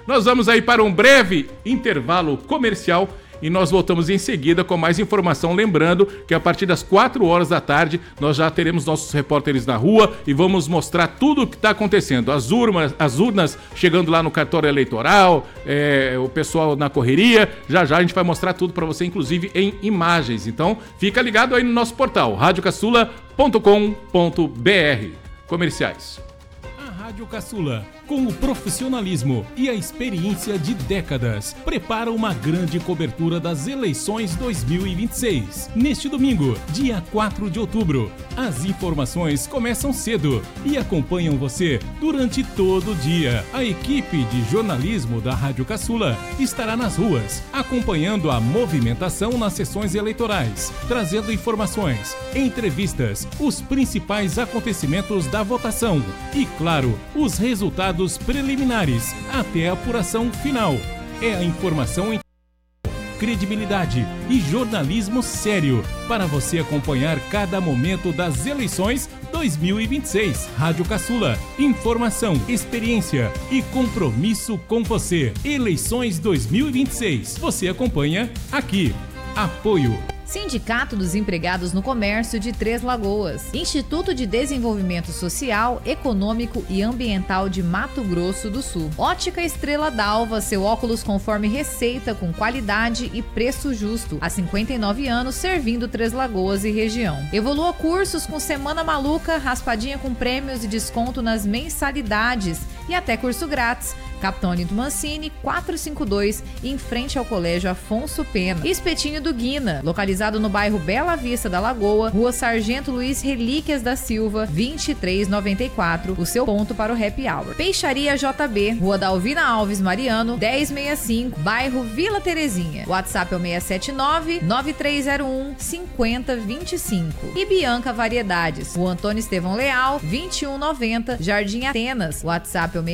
Nós vamos aí para um breve intervalo comercial e nós voltamos em seguida com mais informação, lembrando que a partir das 4 horas da tarde nós já teremos nossos repórteres na rua e vamos mostrar tudo o que está acontecendo, as urnas chegando lá no cartório eleitoral, o pessoal na correria, já a gente vai mostrar tudo para você, inclusive em imagens, então fica ligado aí no nosso portal, radiocaçula.com.br. Comerciais. Rádio Caçula, com o profissionalismo e a experiência de décadas, prepara uma grande cobertura das eleições 2026. Neste domingo, dia 4 de outubro, as informações começam cedo e acompanham você durante todo o dia. A equipe de jornalismo da Rádio Caçula estará nas ruas, acompanhando a movimentação nas sessões eleitorais, trazendo informações, entrevistas, os principais acontecimentos da votação e, claro, os resultados preliminares até a apuração final. É a informação em credibilidade e jornalismo sério para você acompanhar cada momento das eleições 2026. Rádio Caçula, informação, experiência e compromisso com você. Eleições 2026. Você acompanha aqui. Apoio Sindicato dos Empregados no Comércio de Três Lagoas, Instituto de Desenvolvimento Social, Econômico e Ambiental de Mato Grosso do Sul, Ótica Estrela d'Alva, seu óculos conforme receita com qualidade e preço justo, há 59 anos servindo Três Lagoas e região. Evolua cursos com Semana Maluca, raspadinha com prêmios e desconto nas mensalidades e até curso grátis. Capitão Olinto Mancini, 452, em frente ao Colégio Afonso Pena. Espetinho do Guina, localizado no bairro Bela Vista da Lagoa, Rua Sargento Luiz Relíquias da Silva, 2394, o seu ponto para o happy hour. Peixaria JB, Rua Dalvina Alves Mariano, 1065, bairro Vila Terezinha. WhatsApp é o 679-9301-5025. E Bianca Variedades, Rua Antônio Estevão Leal, 2190, Jardim Atenas. WhatsApp é o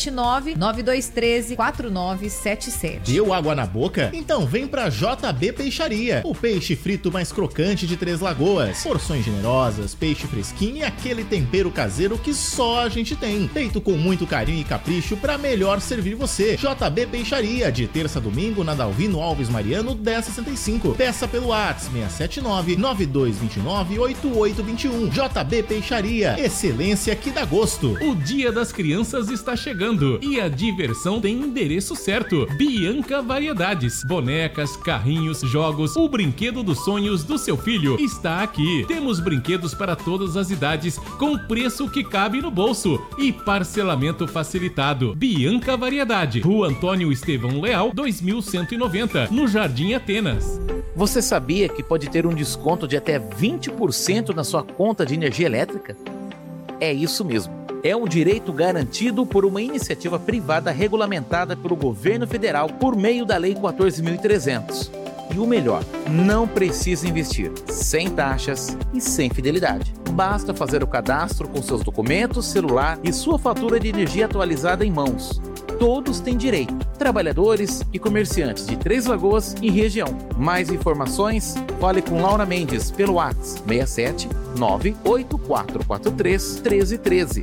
679-9213-4977. Deu água na boca? Então vem pra JB Peixaria, o peixe frito mais crocante de Três Lagoas. Porções generosas, peixe fresquinho e aquele tempero caseiro que só a gente tem. Feito com muito carinho e capricho pra melhor servir você. JB Peixaria, de terça a domingo na Dalvino Alves Mariano, 1065. Peça pelo WhatsApp 679-9229-8821. JB Peixaria, excelência que dá gosto. O Dia das Crianças está chegando e a diversão tem endereço certo. Bianca Variedades, bonecas, carrinhos, jogos, o brinquedo dos sonhos do seu filho está aqui. Temos brinquedos para todas as idades com preço que cabe no bolso e parcelamento facilitado. Bianca Variedade, Rua Antônio Estevão Leal, 2190, no Jardim Atenas. Você sabia que pode ter um desconto de até 20% na sua conta de energia elétrica? É isso mesmo. É um direito garantido por uma iniciativa privada regulamentada pelo governo federal por meio da Lei 14.300. E o melhor, não precisa investir, sem taxas e sem fidelidade. Basta fazer o cadastro com seus documentos, celular e sua fatura de energia atualizada em mãos. Todos têm direito, trabalhadores e comerciantes de Três Lagoas e região. Mais informações, fale com Laura Mendes pelo WhatsApp 679-8443-1313.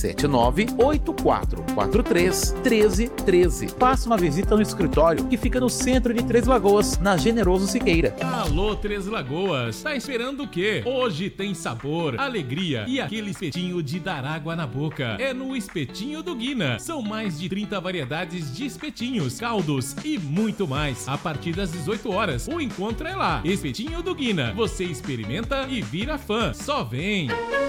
679-8443-1313. Faça uma visita no escritório que fica no centro de Três Lagoas, na Generoso Siqueira. Alô, Três Lagoas, tá esperando o quê? Hoje tem sabor, alegria e aquele espetinho de dar água na boca. É no Espetinho do Guina. São mais de 30 variedades de espetinhos, caldos e muito mais. A partir das 18 horas, o encontro é lá. Espetinho do Guina. Você experimenta e vira fã. Só vem!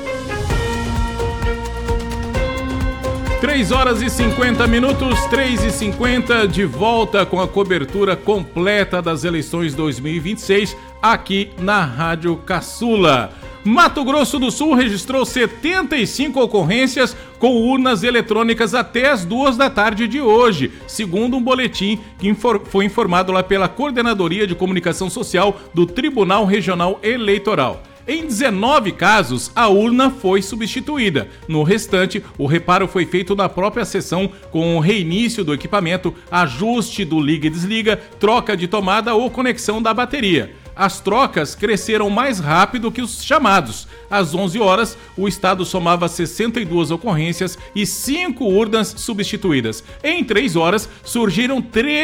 3 horas e 50 minutos, 3h50, de volta com a cobertura completa das eleições 2026 aqui na Rádio Caçula. Mato Grosso do Sul registrou 75 ocorrências com urnas eletrônicas até as 2 da tarde de hoje, segundo um boletim que foi informado lá pela Coordenadoria de Comunicação Social do Tribunal Regional Eleitoral. Em 19 casos, a urna foi substituída. No restante, o reparo foi feito na própria sessão com o reinício do equipamento, ajuste do liga e desliga, troca de tomada ou conexão da bateria. as trocas cresceram mais rápido que os chamados. Às 11 horas, o estado somava 62 ocorrências e 5 urnas substituídas. Em 3 horas, surgiram 13